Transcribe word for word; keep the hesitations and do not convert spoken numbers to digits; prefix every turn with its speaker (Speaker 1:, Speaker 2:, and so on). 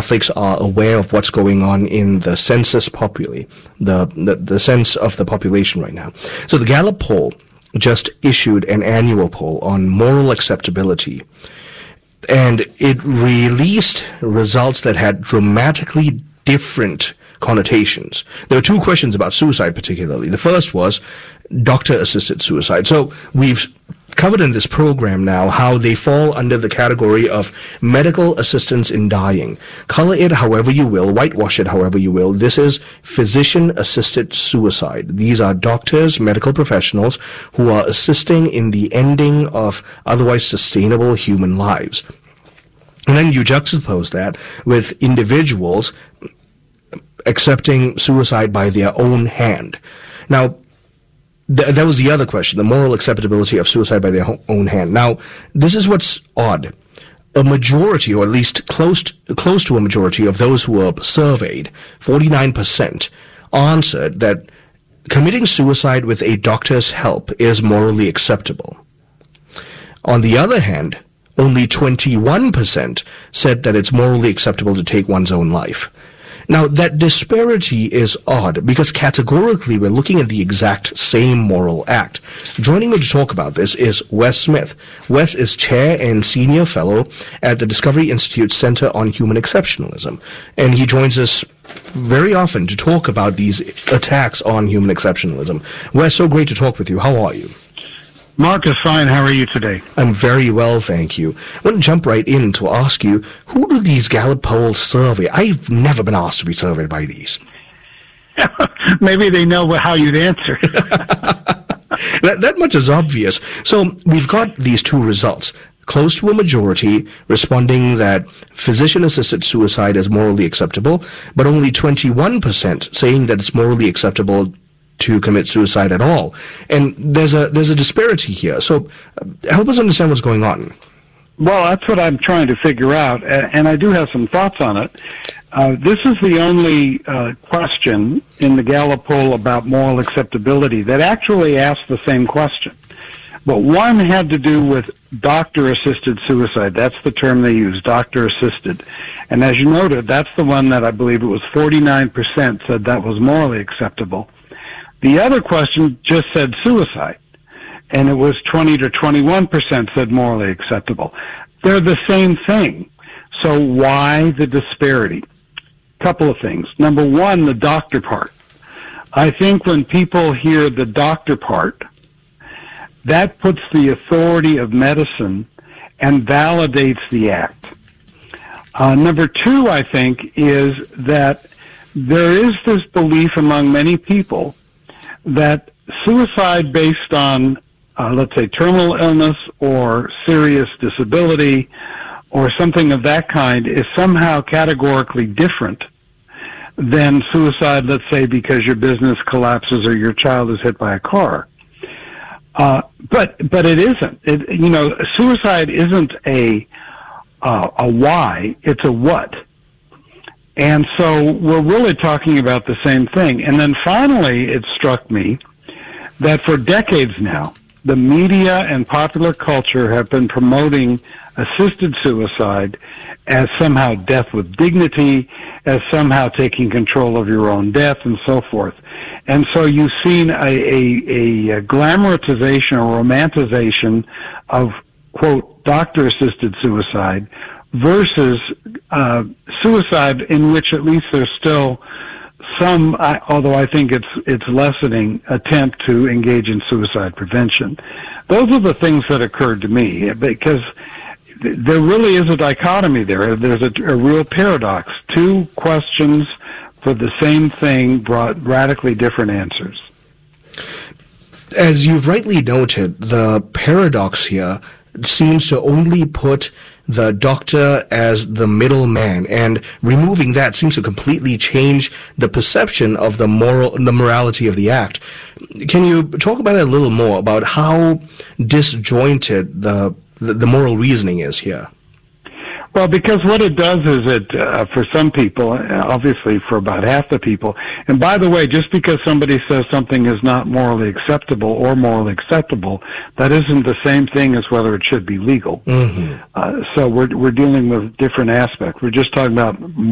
Speaker 1: Catholics are aware of what's going on in the census populi, the, the, the sense of the population right now. So the Gallup poll just issued an annual poll on moral acceptability, and it released results that had dramatically different connotations. There were two questions about suicide particularly. The first was doctor-assisted suicide. So we've covered in this program now how they fall under the category of medical assistance in dying. Color it however you will, whitewash it however you will. This is physician-assisted suicide. These are doctors, medical professionals who are assisting in the ending of otherwise sustainable human lives. And then you juxtapose that with individuals accepting suicide by their own hand. Now, th- that was the other question, the moral acceptability of suicide by their ho- own hand. Now, this is what's odd. A majority, or at least close to, close to a majority of those who were surveyed, forty-nine percent, answered that committing suicide with a doctor's help is morally acceptable. On the other hand, only twenty-one percent said that it's morally acceptable to take one's own life. Now, that disparity is odd because categorically we're looking at the exact same moral act. Joining me to talk about this is Wes Smith. Wes is chair and senior fellow at the Discovery Institute Center on Human Exceptionalism, and he joins us very often to talk about these attacks on human exceptionalism. Wes, so great to talk with you. How are you?
Speaker 2: Mark is fine. How are you today?
Speaker 1: I'm very well, thank you. I want to jump right in to ask you, who do these Gallup polls survey? I've never been asked to be surveyed by these.
Speaker 2: Maybe they know how you'd answer.
Speaker 1: that, that much is obvious. So we've got these two results. Close to a majority responding that physician-assisted suicide is morally acceptable, but only twenty-one percent saying that it's morally acceptable to commit suicide at all. And there's a there's a disparity here. So uh, help us understand what's going on.
Speaker 2: Well, that's what I'm trying to figure out, and I do have some thoughts on it. Uh, this is the only uh, question in the Gallup poll about moral acceptability that actually asked the same question. But one had to do with doctor-assisted suicide. That's the term they use, doctor-assisted. And as you noted, that's the one that I believe it was forty-nine percent said that was morally acceptable. The other question just said suicide, and it was twenty to twenty-one percent said morally acceptable. They're the same thing. So why the disparity? Couple of things. Number one, the doctor part. I think when people hear the doctor part, that puts the authority of medicine and validates the act. Uh, number two, I think, is that there is this belief among many people that suicide based on, uh, let's say, terminal illness or serious disability or something of that kind is somehow categorically different than suicide, let's say, because your business collapses or your child is hit by a car. Uh, but but it isn't. It, you know, suicide isn't a uh, a why; it's a what. And so we're really talking about the same thing. And then finally, it struck me that for decades now, the media and popular culture have been promoting assisted suicide as somehow death with dignity, as somehow taking control of your own death, and so forth. And so you've seen a, a, a glamorization or romanticization of, quote, doctor-assisted suicide versus uh, suicide, in which at least there's still some, I, although I think it's it's lessening, attempt to engage in suicide prevention. Those are the things that occurred to me, because there really is a dichotomy there. There's a, a real paradox. Two questions for the same thing brought radically different answers.
Speaker 1: As you've rightly noted, the paradox here seems to only put the doctor as the middleman, and removing that seems to completely change the perception of the moral, the morality of the act. Can you talk about it a little more, about how disjointed the the, the moral reasoning is here?
Speaker 2: Well, because what it does is it, uh, for some people, obviously for about half the people, and by the way, just because somebody says something is not morally acceptable or morally acceptable, that isn't the same thing as whether it should be legal. Mm-hmm. Uh, so we're we're dealing with different aspects. We're just talking about